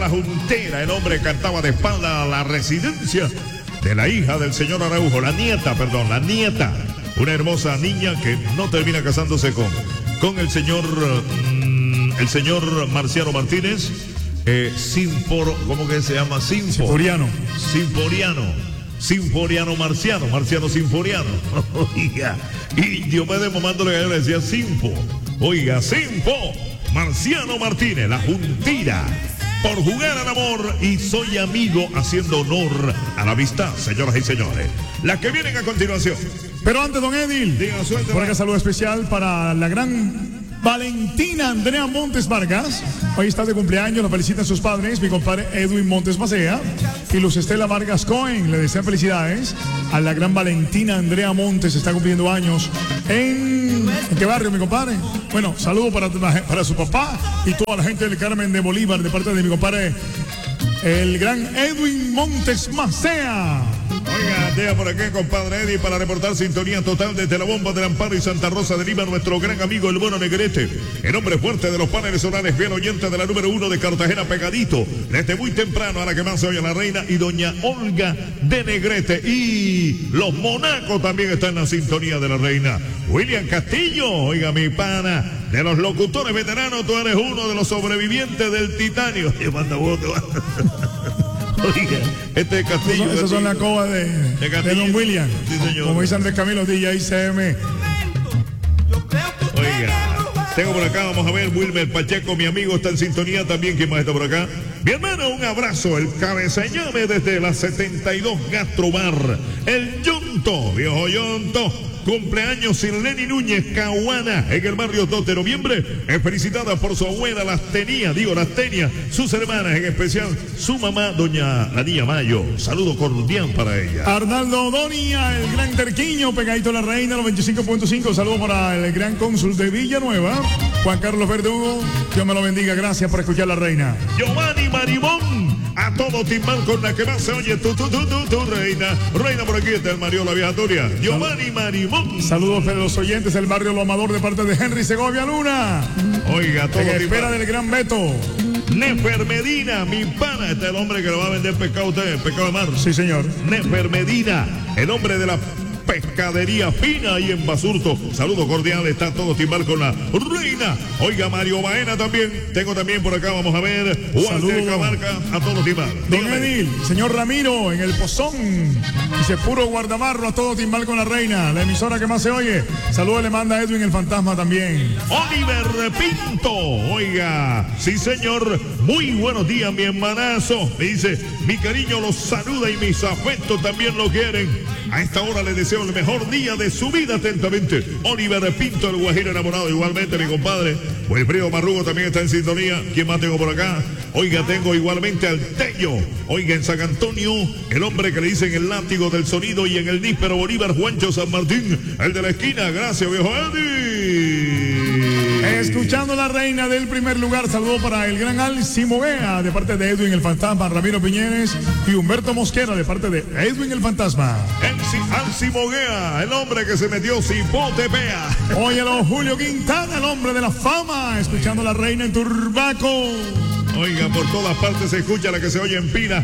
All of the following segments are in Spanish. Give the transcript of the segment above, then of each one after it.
La Juntera. El hombre cantaba de espalda a la residencia de la hija del señor Araujo, la nieta. Una hermosa niña que no termina casándose con el señor Marciano Martínez. ¿Cómo que se llama? Sinforiano Sinforiano. Oiga, y Diomedes mamándole a le decía Sinfo. Oiga, Sinfo, Marciano Martínez, La Juntera. Por jugar al amor y soy amigo, haciendo honor a la amistad, señoras y señores. Las que vienen a continuación. Pero antes, don Edil, diga, suerte, por acá saludo especial para la gran Valentina Andrea Montes Vargas. Hoy está de cumpleaños, la felicitan sus padres, mi compadre Edwin Montes Macea y Luz Estela Vargas Cohen. Le desean felicidades a la gran Valentina Andrea Montes, está cumpliendo años. ¿En qué barrio, mi compadre? Bueno, saludo para su papá y toda la gente del Carmen de Bolívar, de parte de mi compadre, el gran Edwin Montes Macea. Oiga, deja por aquí, compadre Eddie, para reportar sintonía total desde la Bomba del Amparo y Santa Rosa de Lima, nuestro gran amigo el bueno Negrete, el hombre fuerte de los paneles solares, fiel oyente de la número 1 de Cartagena, pegadito desde muy temprano a la que más se oye la reina, y doña Olga de Negrete, y los monacos también están en la sintonía de la reina. William Castillo, oiga, mi pana, de los locutores veteranos, tú eres uno de los sobrevivientes del Titanio. Oiga, este es Castillo. Esas son las cobas de don William. Sí, señor. Como dice Andrés Camilo, DJ CM. Oiga, tengo por acá, vamos a ver, Wilmer Pacheco, mi amigo, está en sintonía también. ¿Quién más está por acá? Mi hermano, un abrazo, el cabezañame desde la 72 Gastrobar. El Yonto, viejo Yonto. Cumpleaños Sirleni Núñez Cahuana en el barrio 2 de noviembre. Es felicitada por su abuela, las tenía, sus hermanas, en especial su mamá, doña la niña Mayo. Saludo cordial para ella. Arnaldo Donia, el gran terquiño, pegadito a la reina, los 25.5. Saludo para el gran cónsul de Villanueva, Juan Carlos Verdugo. Dios me lo bendiga, gracias por escuchar la reina. Giovanni Marimón, a todo timbal con la que más se oye, tu reina. Reina, por aquí está el Mario, la vieja Turia. Giovanni Marimón. Saludos de los oyentes del barrio Lo Amador de parte de Henry Segovia Luna. Oiga, todo en espera del gran Beto. Nefer Medina, mi pana, este es el hombre que le va a vender pescado a usted, pescado de mar. Sí, señor. Nefer Medina, el hombre de la pescadería fina ahí en Basurto. Saludo cordial, está todo timbal con la reina. Oiga, Mario Baena también. Tengo también por acá, vamos a ver, Walter Camarca, a todo timbal. Don Edil, señor Ramiro en el Pozón. Dice puro guardamarro, a todo timbal con la reina. La emisora que más se oye. Saludos le manda Edwin el Fantasma también. Oliver Pinto, oiga, sí señor, muy buenos días mi hermanazo. Me dice, mi cariño los saluda y mis afectos también lo quieren. A esta hora le deseo el mejor día de su vida, atentamente. Oliver Pinto, el guajiro enamorado, igualmente mi compadre. Wilfrido Marrugo también está en sintonía. ¿Quién más tengo por acá? Oiga, tengo igualmente al Tello. Oiga, en San Antonio, el hombre que le dicen el látigo del sonido, y en el níspero Bolívar, Juancho San Martín, el de la esquina. Gracias, viejo Eddie. Escuchando la reina del primer lugar, saludo para el gran Alci Moguea, de parte de Edwin el Fantasma, Ramiro Piñeres y Humberto Mosquera, de parte de Edwin el Fantasma. Alci Moguea, el hombre que se metió Cipotepea. Óyelo, Julio Quintana, el hombre de la fama, escuchando la reina en Turbaco. Oiga, por todas partes se escucha la que se oye en Pina.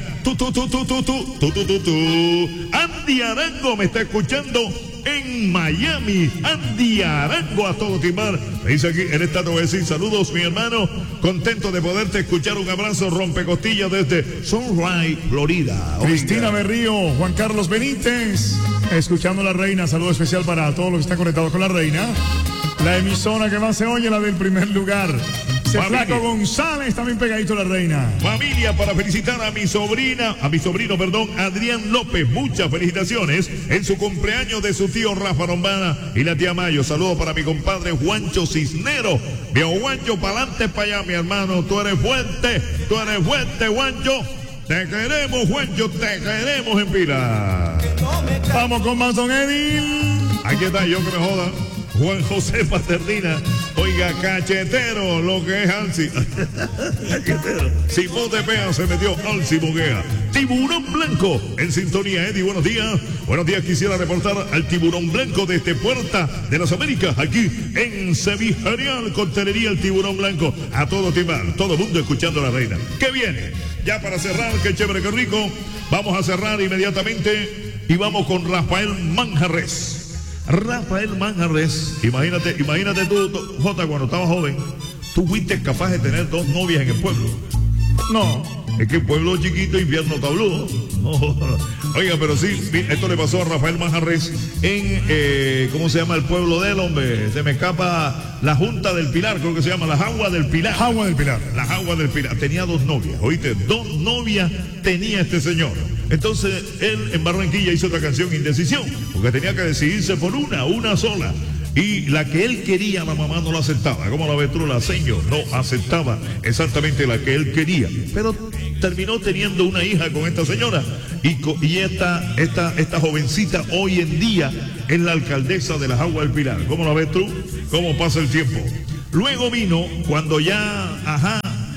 Andy Arango me está escuchando en Miami. Andy Arango, a todo timar. Me dice aquí, en esta te voy a decir saludos, mi hermano. Contento de poderte escuchar. Un abrazo rompecostillas desde Sunrise, Florida. Oiga. Cristina Berrío, Juan Carlos Benítez, escuchando la reina. Saludo especial para todos los que están conectados con la reina. La emisora que más se oye, la del primer lugar. Flaco González, también pegadito a la reina. Familia, para felicitar a mi sobrino, Adrián López. Muchas felicitaciones en su cumpleaños de su tío Rafa Rombana y la tía Mayo. Saludos para mi compadre Juancho Cisnero. Viejo Juancho, pa'lante para allá, mi hermano. Tú eres fuerte, Juancho. Te queremos, Juancho, te queremos en pila. Vamos con más, don Edil. Aquí está, yo que me joda. Juan José Paternina. Oiga, cachetero, lo que es Alci. Cachetero. Si vos te pegas, se metió Alci Moguea. Tiburón Blanco, en sintonía, Eddie, buenos días. Buenos días, quisiera reportar al Tiburón Blanco desde Puerta de las Américas, aquí en Sevillarial, Costelería El Tiburón Blanco. A todo timar, todo mundo escuchando a la reina. ¿Qué viene? Ya para cerrar, qué chévere, qué rico. Vamos a cerrar inmediatamente y vamos con Rafael Manjarres. Rafael Manjarres, imagínate tú, Jota, cuando estabas joven, tú fuiste capaz de tener 2 novias en el pueblo. No. Es que el pueblo chiquito, infierno tabludo. No. Oiga, pero sí, esto le pasó a Rafael Manjarres en, ¿cómo se llama el pueblo del hombre? Se me escapa, la Junta del Pilar, creo que se llama, las Aguas del Pilar. Agua del Pilar. Las Aguas del Pilar. Tenía 2 novias, oíste, 2 novias tenía este señor. Entonces, él en Barranquilla hizo otra canción, Indecisión, porque tenía que decidirse por una sola. Y la que él quería, la mamá no la aceptaba. ¿Cómo la ves tú? La señor no aceptaba exactamente la que él quería. Pero terminó teniendo una hija con esta señora. Y esta jovencita hoy en día es la alcaldesa de las Aguas del Pilar. ¿Cómo la ves tú? ¿Cómo pasa el tiempo? Luego vino cuando ya,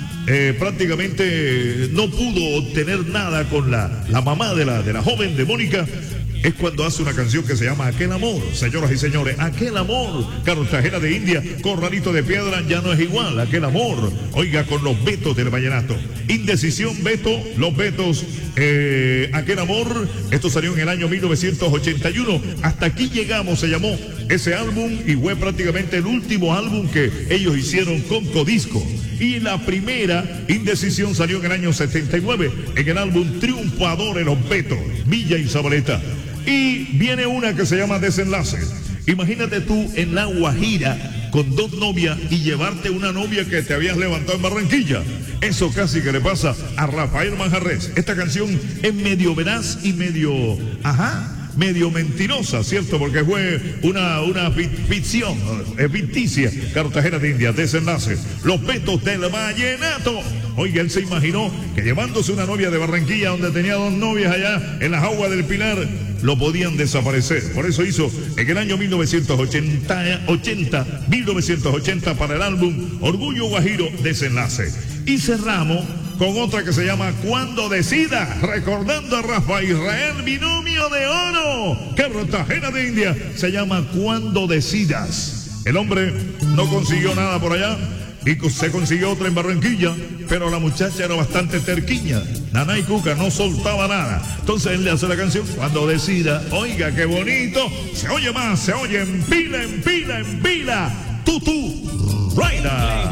prácticamente no pudo obtener nada con la mamá de la joven de Mónica. Es cuando hace una canción que se llama Aquel Amor, señoras y señores, Aquel Amor, Cartagena de India, Corralito de Piedra, ya no es igual, Aquel Amor, oiga, con los Betos del vallenato, Indecisión, Beto, los Betos, Aquel Amor, esto salió en el año 1981, hasta aquí llegamos, se llamó ese álbum y fue prácticamente el último álbum que ellos hicieron con Codisco. Y la primera, Indecisión, salió en el año 79, en el álbum Triunfador en los Betos, Villa y Zabaleta. Y viene una que se llama Desenlace. Imagínate tú en La Guajira con 2 novias y llevarte una novia que te habías levantado en Barranquilla. Eso casi que le pasa a Rafael Manjarres. Esta canción es medio veraz y medio mentirosa, ¿cierto? Porque fue una ficción, ficticia. Cartagena de India, Desenlace. Los Betos del vallenato. Oiga, él se imaginó que llevándose una novia de Barranquilla, donde tenía 2 novias allá en las Aguas del Pilar, lo podían desaparecer. Por eso hizo en el año 1980 para el álbum Orgullo Guajiro, Desenlace. Y cerramos con otra que se llama Cuando Decida, recordando a Rafa Israel, binomio de oro, Cartagena de India, se llama Cuando Decidas. El hombre no consiguió nada por allá y se consiguió otra en Barranquilla, pero la muchacha era bastante terquiña, Naná y Cuca, no soltaba nada. Entonces él le hace la canción Cuando Decida. Oiga, qué bonito, se oye más, se oye en pila, Tutu Raina.